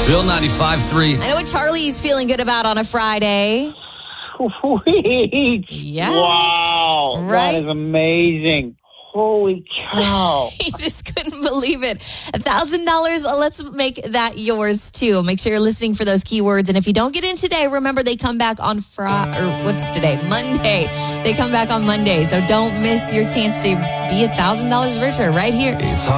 Bill 95.3. I know what Charlie's feeling good about on a Friday. Sweet. Yeah. Wow. Right? That is amazing. Holy cow. He just couldn't believe it. $1,000. Let's make that yours too. Make sure you're listening for those keywords. And if you don't get in today, remember they come back on what's today? Monday. They come back on Monday. So don't miss your chance to be $1,000 richer right here. It's